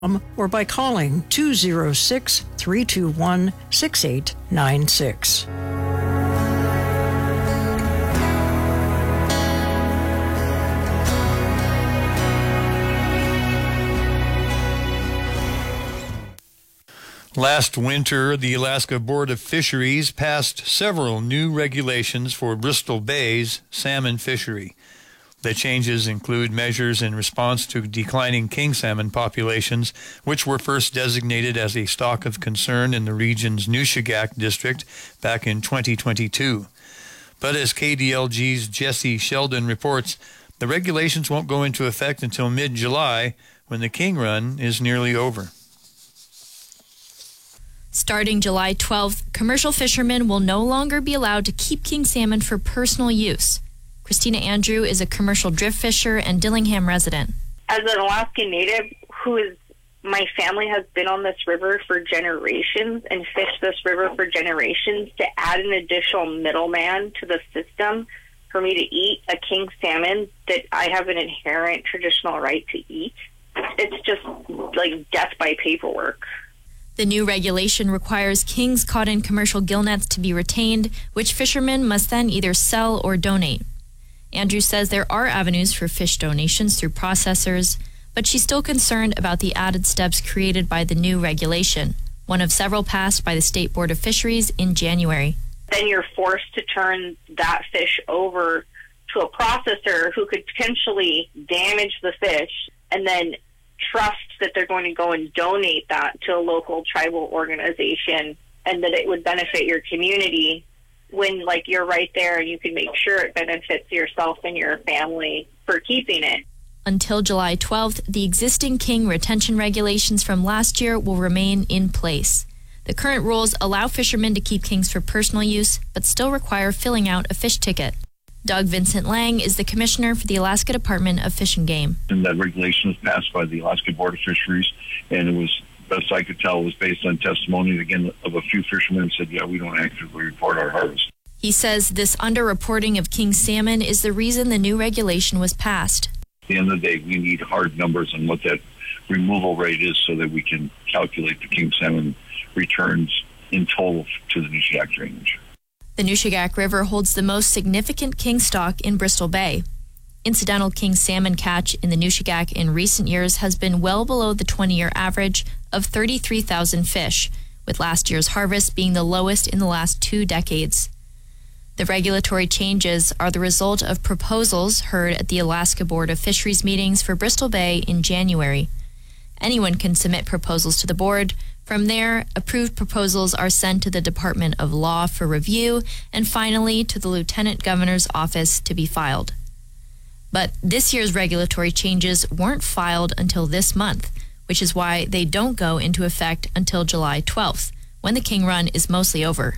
or by calling 206-321-6896. Last winter, the Alaska Board of Fisheries passed several new regulations for Bristol Bay's salmon fishery. The changes include measures in response to declining king salmon populations, which were first designated as a stock of concern in the region's Nushagak district back in 2022. But as KDLG's Jesse Sheldon reports, the regulations won't go into effect until mid-July, when the king run is nearly over. Starting July 12th, commercial fishermen will no longer be allowed to keep king salmon for personal use. Christina Andrew is a commercial drift fisher and Dillingham resident. As an Alaskan native my family has been on this river for generations and fished this river for generations, to add an additional middleman to the system for me to eat a king salmon that I have an inherent traditional right to eat, it's just like death by paperwork. The new regulation requires kings caught in commercial gill nets to be retained, which fishermen must then either sell or donate. Andrew says there are avenues for fish donations through processors, but she's still concerned about the added steps created by the new regulation, one of several passed by the State Board of Fisheries in January. Then you're forced to turn that fish over to a processor who could potentially damage the fish and then trust that they're going to go and donate that to a local tribal organization and that it would benefit your community, when you're right there and you can make sure it benefits yourself and your family for keeping it. Until July 12th, the existing king retention regulations from last year will remain in place. The current rules allow fishermen to keep kings for personal use, but still require filling out a fish ticket. Doug Vincent Lang is the commissioner for the Alaska Department of Fish and Game. And that regulation was passed by the Alaska Board of Fisheries, and it was, best I could tell, was based on testimony, again, of a few fishermen who said, yeah, we don't actively report our harvest. He says this underreporting of king salmon is the reason the new regulation was passed. At the end of the day, we need hard numbers on what that removal rate is so that we can calculate the king salmon returns in total to the Nushagak drainage. The Nushagak River holds the most significant king stock in Bristol Bay. Incidental king salmon catch in the Nushagak in recent years has been well below the 20-year average of 33,000 fish, with last year's harvest being the lowest in the last 2 decades. The regulatory changes are the result of proposals heard at the Alaska Board of Fisheries meetings for Bristol Bay in January. Anyone can submit proposals to the board. From there, approved proposals are sent to the Department of Law for review and finally to the Lieutenant Governor's office to be filed. But this year's regulatory changes weren't filed until this month, which is why they don't go into effect until July 12th, when the king run is mostly over.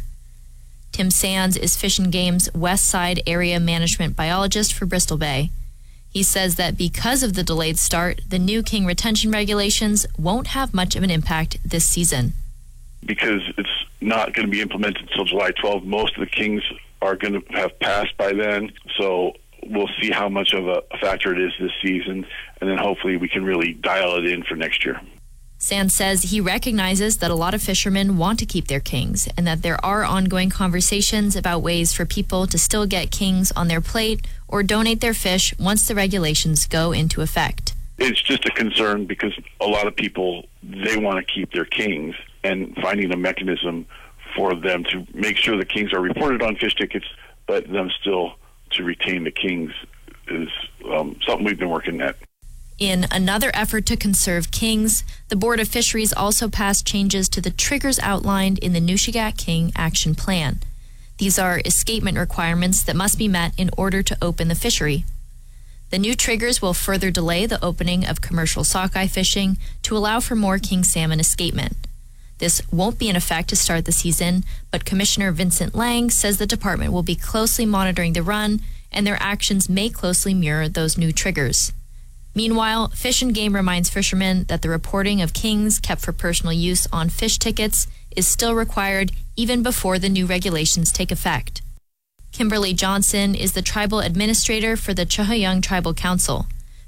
Tim Sands is Fish and Game's West Side Area Management Biologist for Bristol Bay. He says that because of the delayed start, the new king retention regulations won't have much of an impact this season. Because it's not going to be implemented until July 12th, most of the kings are going to have passed by then, so we'll see how much of a factor it is this season, and then hopefully we can really dial it in for next year. Sands says he recognizes that a lot of fishermen want to keep their kings and that there are ongoing conversations about ways for people to still get kings on their plate or donate their fish once the regulations go into effect. It's just a concern because a lot of people, they want to keep their kings, and finding a mechanism for them to make sure the kings are reported on fish tickets, but them still to retain the kings is something we've been working at. In another effort to conserve kings, the Board of Fisheries also passed changes to the triggers outlined in the Nushagak King Action Plan. These are escapement requirements that must be met in order to open the fishery. The new triggers will further delay the opening of commercial sockeye fishing to allow for more king salmon escapement. This won't be in effect to start the season, but Commissioner Vincent Lang says the department will be closely monitoring the run and their actions may closely mirror those new triggers. Meanwhile, Fish and Game reminds fishermen that the reporting of kings kept for personal use on fish tickets is still required even before the new regulations take effect. Kimberly Johnson is the tribal administrator for the Chahayung Tribal Council.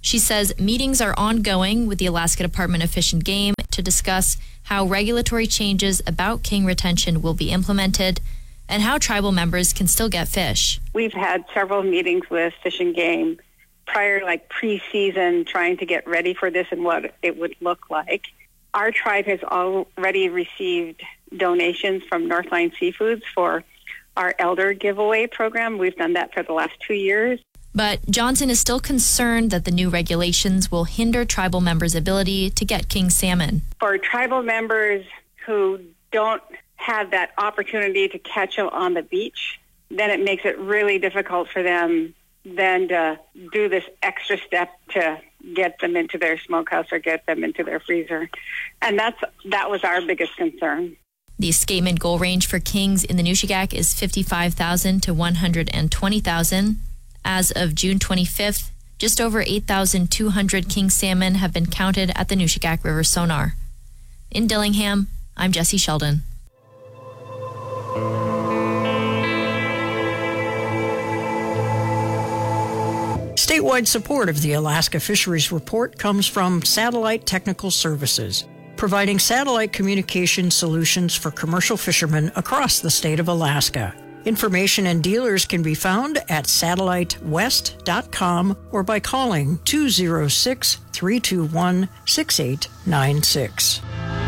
She says meetings are ongoing with the Alaska Department of Fish and Game to discuss how regulatory changes about king retention will be implemented and how tribal members can still get fish. We've had several meetings with Fish and Game prior, like pre-season, trying to get ready for this and what it would look like. Our tribe has already received donations from Northline Seafoods for our elder giveaway program. We've done that for the last 2 years. But Johnson is still concerned that the new regulations will hinder tribal members' ability to get king salmon. For tribal members who don't have that opportunity to catch them on the beach, then it makes it really difficult for them then to do this extra step to get them into their smokehouse or get them into their freezer. And that was our biggest concern. The escapement goal range for kings in the Nushagak is 55,000 to 120,000. As of June 25th, just over 8,200 king salmon have been counted at the Nushagak River sonar. In Dillingham, I'm Jesse Sheldon. Statewide support of the Alaska Fisheries Report comes from Satellite Technical Services, providing satellite communication solutions for commercial fishermen across the state of Alaska. Information and dealers can be found at satellitewest.com or by calling 206-321-6896.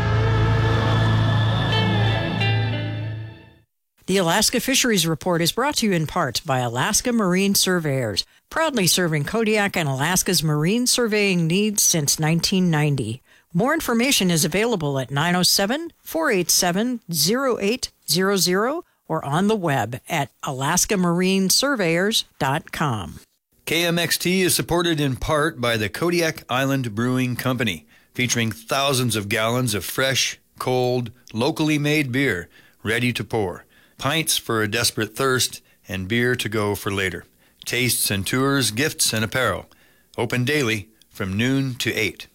The Alaska Fisheries Report is brought to you in part by Alaska Marine Surveyors, proudly serving Kodiak and Alaska's marine surveying needs since 1990. More information is available at 907-487-0800 or on the web at alaskamarinesurveyors.com. KMXT is supported in part by the Kodiak Island Brewing Company, featuring thousands of gallons of fresh, cold, locally made beer ready to pour. Pints for a desperate thirst, and beer to go for later. Tastes and tours, gifts and apparel. Open daily from noon to 8.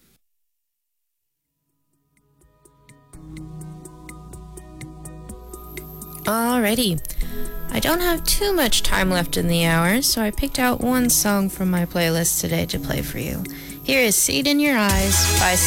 Alrighty. I don't have too much time left in the hour, so I picked out one song from my playlist today to play for you. Here is Seed in Your Eyes by